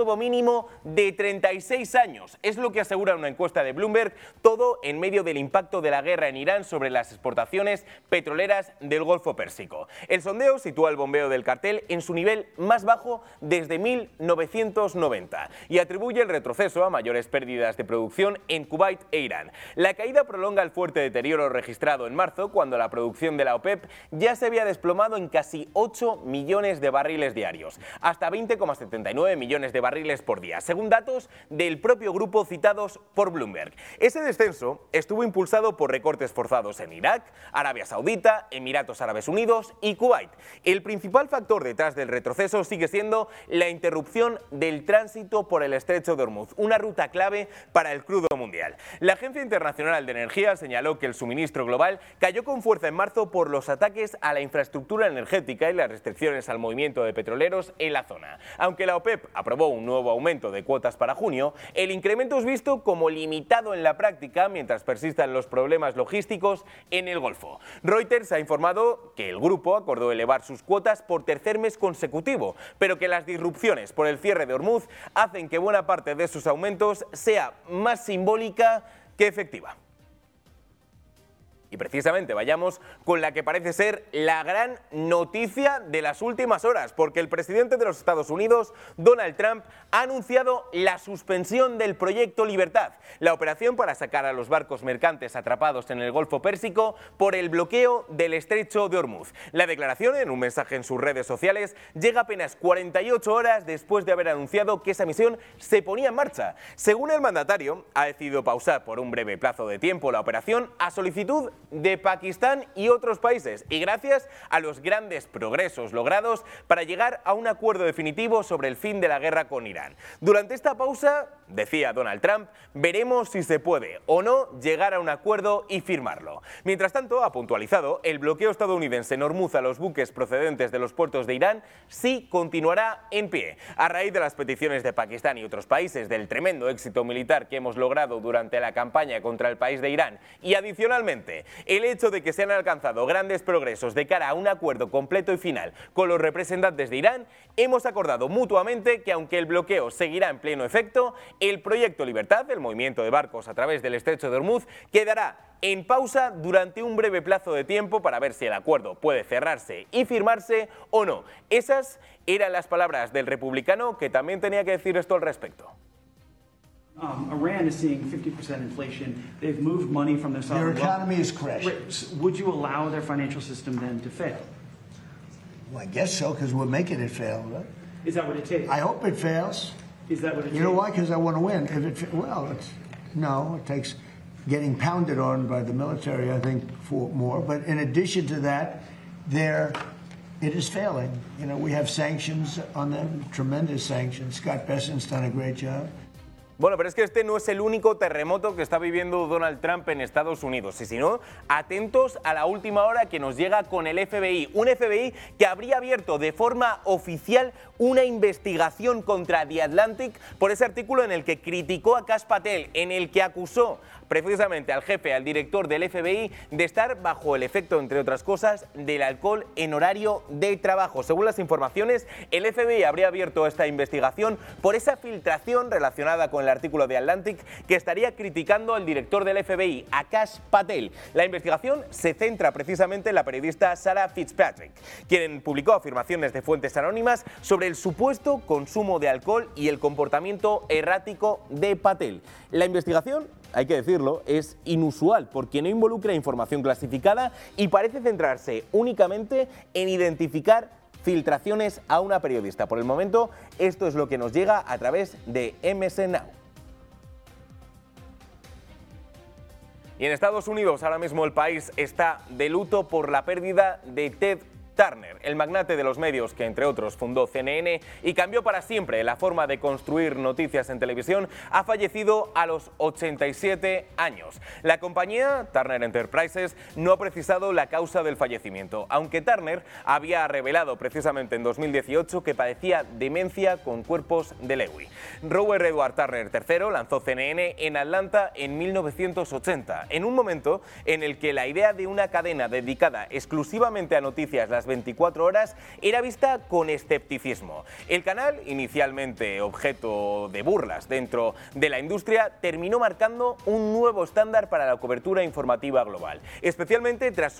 nuevo mínimo de 36 años. Es lo que asegura una encuesta de Bloomberg, todo en medio del impacto de la guerra en Irán sobre las exportaciones petroleras del Golfo Pérsico. El sondeo sitúa el bombeo del cartel en su nivel más bajo desde 1990 y atribuye el retroceso a mayores pérdidas de producción en Kuwait e Irán. La caída prolonga el fuerte deterioro registrado en marzo, cuando la producción de la OPEP ya se había desplomado en casi 8 millones de barriles diarios, hasta 20,79 millones de barriles por día, según datos del propio grupo citados por Bloomberg. Ese descenso estuvo impulsado por recortes forzados en Irak, Arabia Saudita, Emiratos Árabes Unidos y Kuwait. El principal factor detrás del retroceso sigue siendo la interrupción del tránsito por el estrecho de Hormuz, una ruta clave para el crudo mundial. La Agencia Internacional de Energía señaló que el suministro global cayó con fuerza en marzo por los ataques a la infraestructura energética y las restricciones al movimiento de petroleros en la zona. Aunque la OPEP aprobó un nuevo aumento de cuotas para junio, el incremento es visto como limitado en la práctica mientras persistan los problemas logísticos en el Golfo. Reuters ha informado que el grupo acordó elevar sus cuotas por tercer mes consecutivo, pero que las disrupciones por el cierre de Hormuz hacen que buena parte de sus aumentos sea más simbólica que efectiva. Y precisamente vayamos con la que parece ser la gran noticia de las últimas horas, porque el presidente de los Estados Unidos, Donald Trump, ha anunciado la suspensión del Proyecto Libertad, la operación para sacar a los barcos mercantes atrapados en el Golfo Pérsico por el bloqueo del estrecho de Hormuz. La declaración, en un mensaje en sus redes sociales, llega apenas 48 horas después de haber anunciado que esa misión se ponía en marcha. Según el mandatario, ha decidido pausar por un breve plazo de tiempo la operación a solicitud de Pakistán y otros países, y gracias a los grandes progresos logrados para llegar a un acuerdo definitivo sobre el fin de la guerra con Irán. Durante esta pausa, decía Donald Trump, veremos si se puede o no llegar a un acuerdo y firmarlo. Mientras tanto, ha puntualizado, el bloqueo estadounidense en Hormuz a los buques procedentes de los puertos de Irán sí continuará en pie. A raíz de las peticiones de Pakistán y otros países del tremendo éxito militar que hemos logrado durante la campaña contra el país de Irán, y adicionalmente el hecho de que se han alcanzado grandes progresos de cara a un acuerdo completo y final con los representantes de Irán, hemos acordado mutuamente que aunque el bloqueo seguirá en pleno efecto, el Proyecto Libertad, el movimiento de barcos a través del estrecho de Hormuz, quedará en pausa durante un breve plazo de tiempo para ver si el acuerdo puede cerrarse y firmarse o no. Esas eran las palabras del republicano, que también tenía que decir esto al respecto. Iran is seeing 50% inflation. They've moved money from their sovereign Their economy is crashing. Would you allow their financial system then to fail? Well, I guess so, because we're making it fail, right? Is that what it takes? I hope it fails. Is that what it takes? You know why? Because I want to win. It takes getting pounded on by the military, I think, for more. But in addition to that, it is failing. You know, we have sanctions on them, tremendous sanctions. Scott Bessent's done a great job. Bueno, pero es que este no es el único terremoto que está viviendo Donald Trump en Estados Unidos. Y si no, atentos a la última hora que nos llega con el FBI. Un FBI que habría abierto de forma oficial una investigación contra The Atlantic por ese artículo en el que criticó a Kash Patel, en el que acusó precisamente al jefe, al director del FBI, de estar bajo el efecto, entre otras cosas, del alcohol en horario de trabajo. Según las informaciones, el FBI habría abierto esta investigación por esa filtración relacionada con el artículo de Atlantic que estaría criticando al director del FBI, a Kash Patel. La investigación se centra precisamente en la periodista Sarah Fitzpatrick, quien publicó afirmaciones de fuentes anónimas sobre el supuesto consumo de alcohol y el comportamiento errático de Patel. La investigación, hay que decirlo, es inusual porque no involucra información clasificada y parece centrarse únicamente en identificar filtraciones a una periodista. Por el momento, esto es lo que nos llega a través de MS Now. Y en Estados Unidos, ahora mismo el país está de luto por la pérdida de Ted Turner, el magnate de los medios que, entre otros, fundó CNN y cambió para siempre la forma de construir noticias en televisión, ha fallecido a los 87 años. La compañía Turner Enterprises no ha precisado la causa del fallecimiento, aunque Turner había revelado precisamente en 2018 que padecía demencia con cuerpos de Lewy. Robert Edward Turner III lanzó CNN en Atlanta en 1980, en un momento en el que la idea de una cadena dedicada exclusivamente a noticias las 24 horas era vista con escepticismo. El canal, inicialmente objeto de burlas dentro de la industria, terminó marcando un nuevo estándar para la cobertura informativa global, especialmente tras su